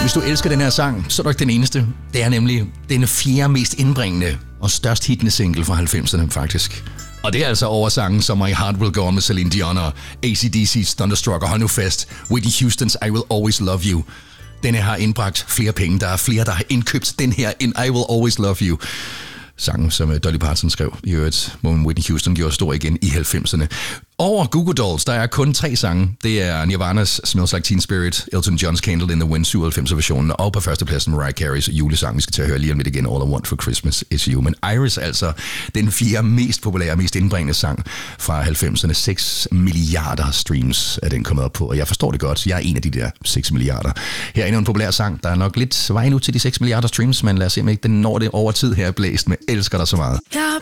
Hvis du elsker den her sang, så er du ikke den eneste. Det er nemlig den fjerde mest indbringende og størst hittende single fra 90'erne faktisk. Og det er altså over sangen som My Heart Will Go On med Celine Dion og AC/DC's Thunderstruck, og hold nu fast, Whitney Houston's I Will Always Love You. Den her har indbragt flere penge. Der er flere, der har indkøbt den her end I Will Always Love You. Sangen, som Dolly Parton skrev i øvrigt, hvor Whitney Houston gjorde stor igen i 90'erne. Over Goo Goo Dolls, der er kun 3 sange. Det er Nirvana's Smells Like Teen Spirit, Elton John's Candle in the Wind 97-versionen, og på førstepladsen Mariah Carey's julesang, vi skal til at høre lige om lidt igen, All I Want for Christmas Is You. Men Iris altså den 4. mest populære, mest indbringende sang fra 90'erne. 6 milliarder streams er den kommet op på, og jeg forstår det godt. Jeg er en af de der 6 milliarder. Her er endnu en populær sang, der er nok lidt vej nu til de 6 milliarder streams, men lad os se, om ikke den når det over tid her blæst med Elsker dig så meget. Jeg